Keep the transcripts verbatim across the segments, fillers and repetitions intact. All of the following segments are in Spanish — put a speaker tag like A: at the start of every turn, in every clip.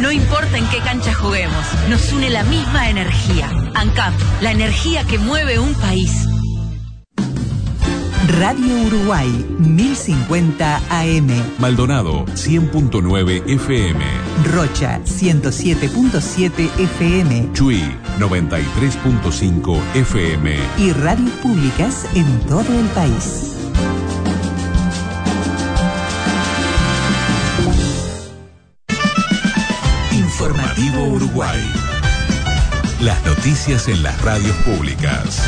A: No importa en qué cancha juguemos, nos une la misma energía. ANCAP, la energía que mueve un país.
B: Radio Uruguay, mil cincuenta A M.
C: Maldonado, cien punto nueve F M.
B: Rocha, ciento siete punto siete F M.
C: Chuy, noventa y tres punto cinco F M.
B: Y radios públicas en todo el país.
C: Informativo Uruguay. Las noticias en las radios públicas.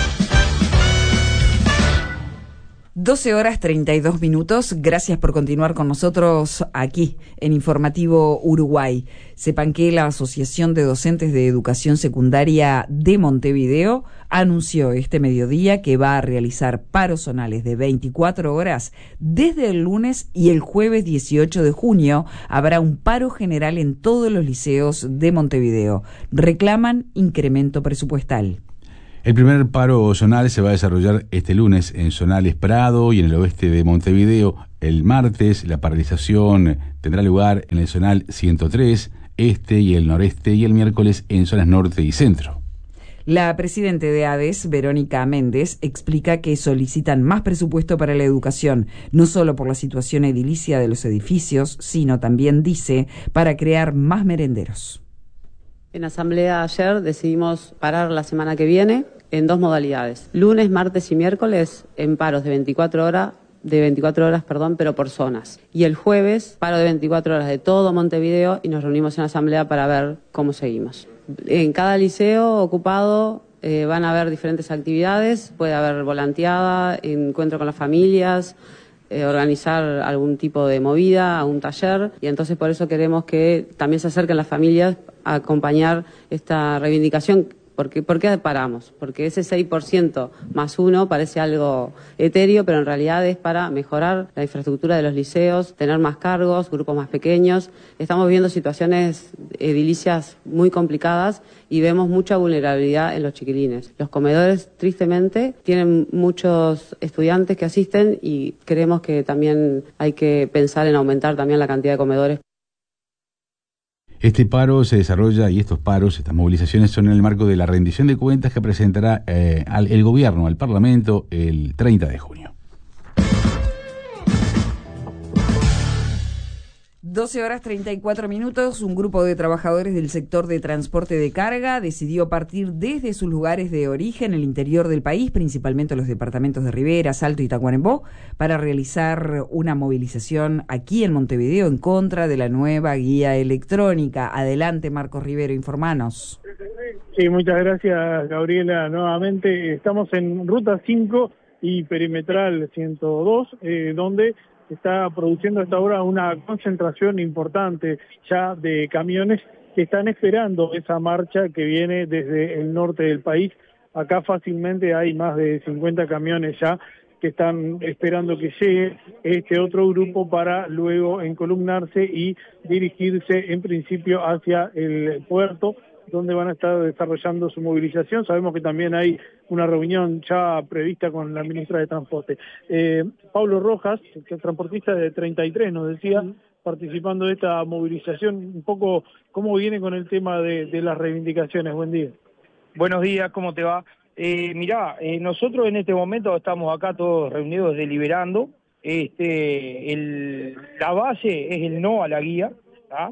D: doce horas treinta y dos minutos. Gracias por continuar con nosotros aquí en Informativo Uruguay. Sepan que la Asociación de Docentes de Educación Secundaria de Montevideo anunció este mediodía que va a realizar paros zonales de veinticuatro horas desde el lunes, y el jueves dieciocho de junio habrá un paro general en todos los liceos de Montevideo. Reclaman incremento presupuestal.
E: El primer paro zonal se va a desarrollar este lunes en Zonales Prado y en el oeste de Montevideo. El martes la paralización tendrá lugar en el zonal ciento tres, este y el noreste, y el miércoles en zonas norte y centro.
D: La presidenta de ADES, Verónica Méndez, explica que solicitan más presupuesto para la educación, no solo por la situación edilicia de los edificios, sino también, dice, para crear más merenderos.
F: En asamblea ayer decidimos parar la semana que viene en dos modalidades. Lunes, martes y miércoles en paros de veinticuatro horas, de veinticuatro horas, perdón, pero por zonas. Y el jueves, paro de veinticuatro horas de todo Montevideo, y nos reunimos en asamblea para ver cómo seguimos. En cada liceo ocupado eh, van a haber diferentes actividades, puede haber volanteada, encuentro con las familias, Eh, organizar algún tipo de movida, un taller, y entonces por eso queremos que también se acerquen las familias a acompañar esta reivindicación. Porque, ¿Por qué paramos? Porque ese seis por ciento más uno parece algo etéreo, pero en realidad es para mejorar la infraestructura de los liceos, tener más cargos, grupos más pequeños. Estamos viendo situaciones edilicias muy complicadas y vemos mucha vulnerabilidad en los chiquilines. Los comedores, tristemente, tienen muchos estudiantes que asisten, y creemos que también hay que pensar en aumentar también la cantidad de comedores.
E: Este paro se desarrolla, y estos paros, estas movilizaciones, son en el marco de la rendición de cuentas que presentará eh, al, el gobierno al Parlamento el treinta de junio.
D: doce horas treinta y cuatro minutos. Un grupo de trabajadores del sector de transporte de carga decidió partir desde sus lugares de origen, el interior del país, principalmente los departamentos de Rivera, Salto y Tacuarembó, para realizar una movilización aquí en Montevideo en contra de la nueva guía electrónica. Adelante, Marcos Rivero, informanos.
G: Sí, muchas gracias, Gabriela. Nuevamente estamos en Ruta cinco y Perimetral ciento dos, eh, donde se está produciendo hasta ahora una concentración importante ya de camiones que están esperando esa marcha que viene desde el norte del país. Acá fácilmente hay más de cincuenta camiones ya que están esperando que llegue este otro grupo para luego encolumnarse y dirigirse en principio hacia el puerto, donde van a estar desarrollando su movilización. Sabemos que también hay una reunión ya prevista con la ministra de Transporte. Eh, Pablo Rojas, que es transportista de treinta y tres, nos decía, uh-huh. participando de esta movilización, un poco cómo viene con el tema de, de las reivindicaciones. Buen día.
H: Buenos días, ¿cómo te va? Eh, mirá, eh, nosotros en este momento estamos acá todos reunidos deliberando. Este, el, la base es el no a la guía, ¿tá?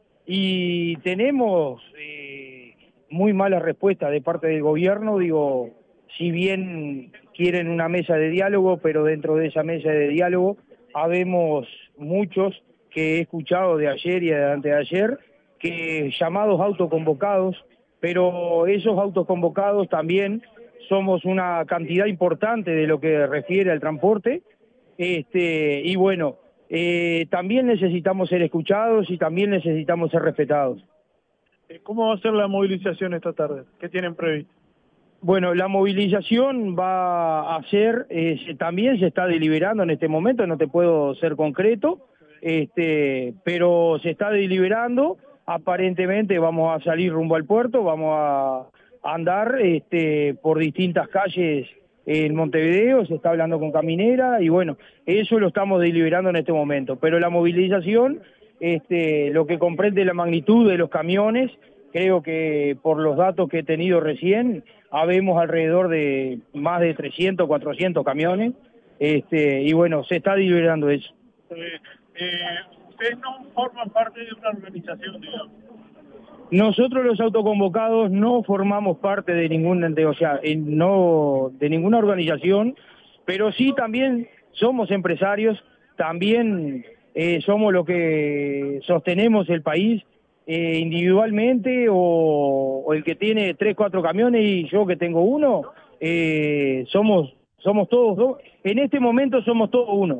H: Y tenemos eh, muy mala respuesta de parte del gobierno. Digo, si bien quieren una mesa de diálogo, pero dentro de esa mesa de diálogo habemos muchos que he escuchado de ayer y de antes de ayer, que llamados autoconvocados, pero esos autoconvocados también somos una cantidad importante de lo que refiere al transporte, este, y bueno, Eh, también necesitamos ser escuchados y también necesitamos ser respetados.
G: ¿Cómo va a ser la movilización esta tarde? ¿Qué tienen previsto?
H: Bueno, la movilización va a ser, eh, se, también se está deliberando en este momento, no te puedo ser concreto, este, pero se está deliberando. Aparentemente vamos a salir rumbo al puerto, vamos a andar este, por distintas calles en Montevideo, se está hablando con Caminera, y bueno, eso lo estamos deliberando en este momento, pero la movilización este, lo que comprende la magnitud de los camiones. Creo que por los datos que he tenido recién, habemos alrededor de más de trescientos, cuatrocientos camiones, este, y bueno, se está liberando eso.
G: Eh, eh, ustedes no forman parte de una organización, digamos.
H: Nosotros los autoconvocados no formamos parte de ninguna, de, o sea, en, no de ninguna organización, pero sí también somos empresarios, también eh, somos los que sostenemos el país eh, individualmente, o, o el que tiene tres, cuatro camiones y yo que tengo uno, eh, somos somos todos dos. En este momento somos todos uno.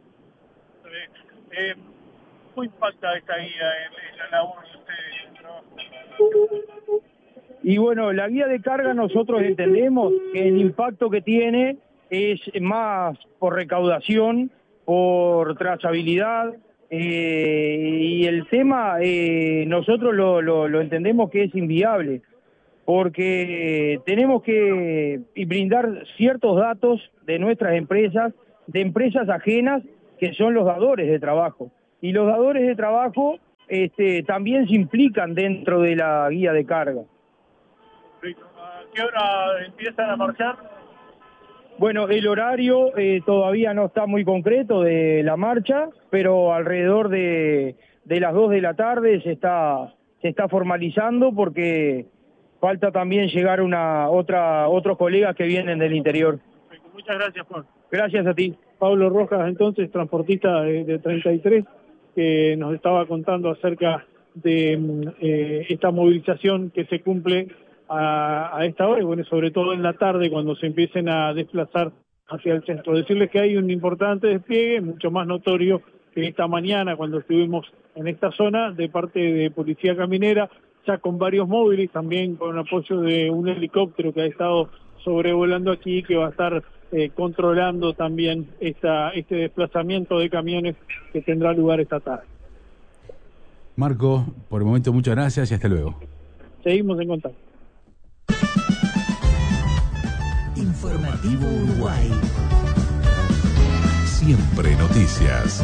G: Eh, ¿Cómo impacta esta guía en, en la labor de ustedes?
H: Y bueno, la guía de carga nosotros entendemos que el impacto que tiene es más por recaudación, por trazabilidad, eh, y el tema eh, nosotros lo, lo, lo entendemos que es inviable, porque tenemos que brindar ciertos datos de nuestras empresas, de empresas ajenas, que son los dadores de trabajo. Y los dadores de trabajo este, también se implican dentro de la guía de carga.
G: ¿A qué hora empiezan a marchar?
H: Bueno, el horario eh, todavía no está muy concreto de la marcha, pero alrededor de, de las dos de la tarde se está, se está formalizando, porque falta también llegar una otra otros colegas que vienen del interior.
G: Muchas gracias, Juan.
H: Gracias a ti.
G: Pablo Rojas, entonces, transportista de, de treinta y tres, que nos estaba contando acerca de eh, esta movilización que se cumple a, a esta hora, y bueno, sobre todo en la tarde, cuando se empiecen a desplazar hacia el centro. Decirles que hay un importante despliegue, mucho más notorio que esta mañana, cuando estuvimos en esta zona, de parte de Policía Caminera, ya con varios móviles, también con apoyo de un helicóptero que ha estado sobrevolando aquí, que va a estar eh, controlando también esta, este desplazamiento de camiones que tendrá lugar esta tarde.
E: Marco, por el momento muchas gracias y hasta luego.
G: Seguimos en contacto.
B: Informativo Uruguay.
C: Siempre noticias.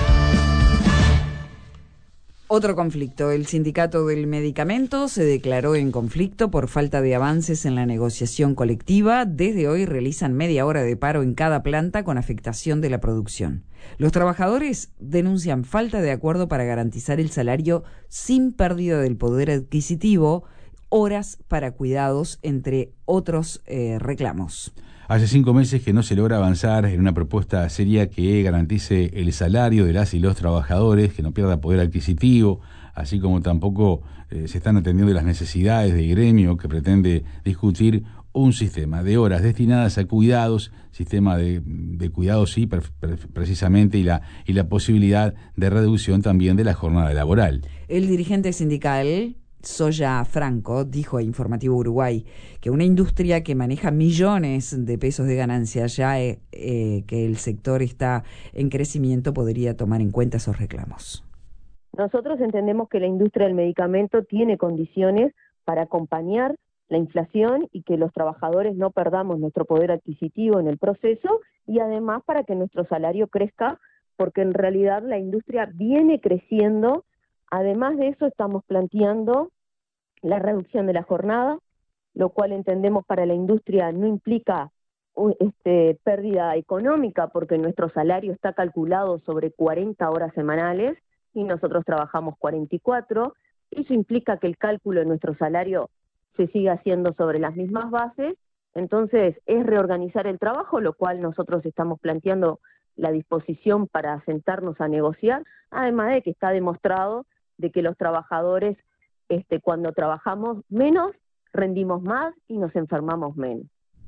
D: Otro conflicto. El sindicato del medicamento se declaró en conflicto por falta de avances en la negociación colectiva. Desde hoy realizan media hora de paro en cada planta con afectación de la producción. Los trabajadores denuncian falta de acuerdo para garantizar el salario sin pérdida del poder adquisitivo, horas para cuidados, entre otros eh, reclamos.
E: Hace cinco meses que no se logra avanzar en una propuesta seria que garantice el salario de las y los trabajadores, que no pierda poder adquisitivo, así como tampoco eh, se están atendiendo las necesidades del gremio, que pretende discutir un sistema de horas destinadas a cuidados, sistema de, de cuidados sí, per, per, precisamente, y la, y la posibilidad de reducción también de la jornada laboral.
D: El dirigente sindical Soya Franco dijo a Informativo Uruguay que una industria que maneja millones de pesos de ganancia, ya eh, eh, que el sector está en crecimiento, podría tomar en cuenta esos reclamos.
I: Nosotros entendemos que la industria del medicamento tiene condiciones para acompañar la inflación y que los trabajadores no perdamos nuestro poder adquisitivo en el proceso, y además para que nuestro salario crezca, porque en realidad la industria viene creciendo. Además de eso, estamos planteando la reducción de la jornada, lo cual entendemos para la industria no implica este, pérdida económica, porque nuestro salario está calculado sobre cuarenta horas semanales y nosotros trabajamos cuarenta y cuatro. Eso implica que el cálculo de nuestro salario se siga haciendo sobre las mismas bases. Entonces es reorganizar el trabajo, lo cual nosotros estamos planteando la disposición para sentarnos a negociar, además de que está demostrado de que los trabajadores, este, cuando trabajamos menos, rendimos más y nos enfermamos menos.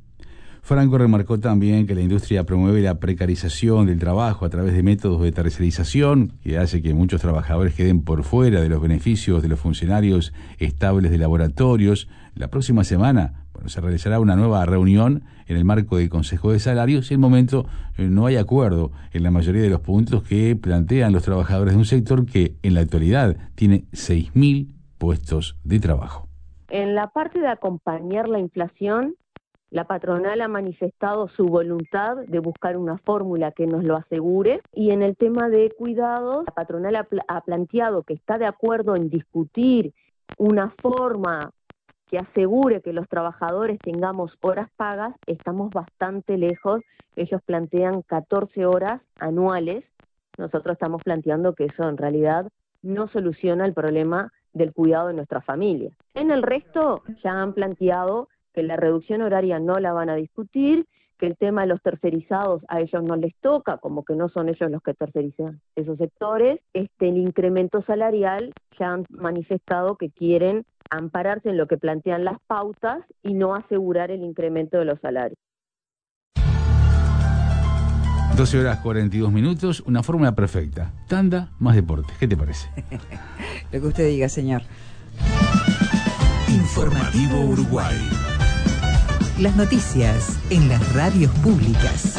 E: Franco remarcó también que la industria promueve la precarización del trabajo a través de métodos de tercerización, que hace que muchos trabajadores queden por fuera de los beneficios de los funcionarios estables de laboratorios. La próxima semana, bueno, se realizará una nueva reunión en el marco del Consejo de Salarios, y en el momento eh, no hay acuerdo en la mayoría de los puntos que plantean los trabajadores de un sector que en la actualidad tiene seis mil puestos de trabajo.
I: En la parte de acompañar la inflación, La patronal ha manifestado su voluntad de buscar una fórmula que nos lo asegure, y en el tema de cuidados, la patronal ha, pl- ha planteado que está de acuerdo en discutir una forma que asegure que los trabajadores tengamos horas pagas. Estamos bastante lejos. Ellos plantean catorce horas anuales. Nosotros estamos planteando que eso en realidad no soluciona el problema del cuidado de nuestra familia. En el resto ya han planteado que la reducción horaria no la van a discutir, que el tema de los tercerizados a ellos no les toca, como que no son ellos los que tercerizan esos sectores. Este, el incremento salarial ya han manifestado que quieren ampararse en lo que plantean las pautas y no asegurar el incremento de los salarios.
E: doce horas cuarenta y dos minutos, una fórmula perfecta. Tanda más deporte. ¿Qué te parece?
D: Lo que usted diga, señor.
C: Informativo Uruguay.
B: Las noticias en las radios públicas.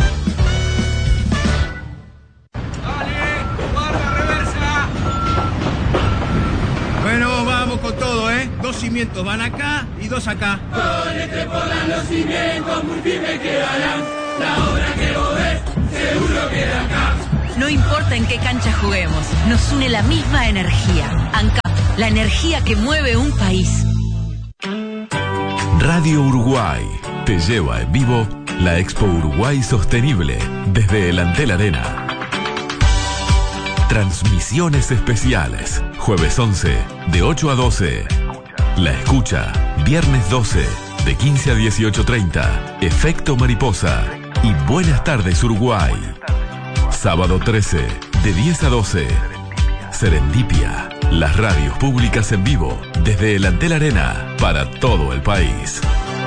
J: Bueno, vamos con todo, ¿eh? Dos cimientos van acá y dos acá.
K: Con este podan los cimientos muy firmes quedarán. La obra que vos ves, seguro queda acá.
A: No importa en qué cancha juguemos, nos une la misma energía. ANCAP, la energía que mueve un país.
C: Radio Uruguay te lleva en vivo la Expo Uruguay Sostenible desde el Antel Arena. Transmisiones especiales. Jueves once, de ocho a doce. La Escucha, viernes doce, de quince a dieciocho treinta. Efecto Mariposa y Buenas tardes Uruguay. Sábado trece, de diez a doce. Serendipia, las radios públicas en vivo desde el Antel Arena para todo el país.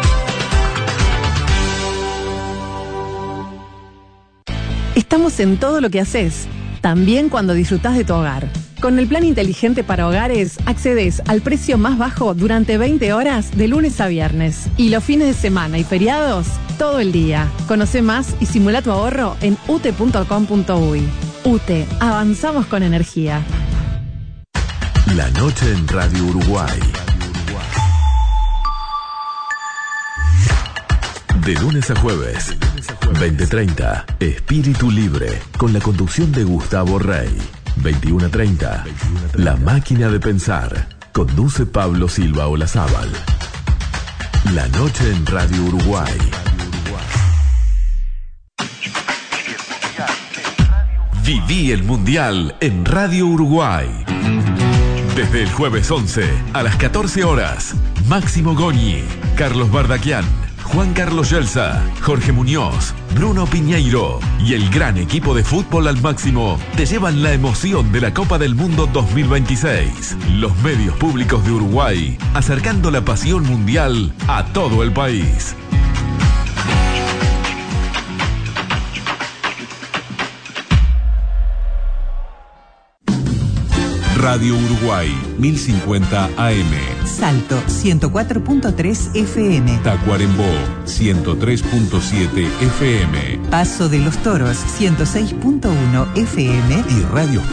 L: Estamos en todo lo que haces, también cuando disfrutás de tu hogar. Con el plan inteligente para hogares, accedes al precio más bajo durante veinte horas de lunes a viernes. Y los fines de semana y feriados, todo el día. Conoce más y simula tu ahorro en u t e punto com punto u y. U T E, avanzamos con energía.
C: La noche en Radio Uruguay. De lunes a jueves, veinte treinta, Espíritu Libre, con la conducción de Gustavo Rey. veintiuno treinta, La Máquina de Pensar, conduce Pablo Silva Olazábal. La noche en Radio Uruguay. Viví el Mundial en Radio Uruguay. Desde el jueves once a las catorce horas, Máximo Goñi, Carlos Bardaquian, Juan Carlos Yelsa, Jorge Muñoz, Bruno Piñeiro y el gran equipo de Fútbol al Máximo te llevan la emoción de la Copa del Mundo dos mil veintiséis. Los medios públicos de Uruguay, acercando la pasión mundial a todo el país. Radio Uruguay, mil cincuenta A M.
B: Salto, ciento cuatro punto tres F M.
C: Tacuarembó, ciento tres punto siete F M.
B: Paso de los Toros, ciento seis punto uno F M.
C: Y Radio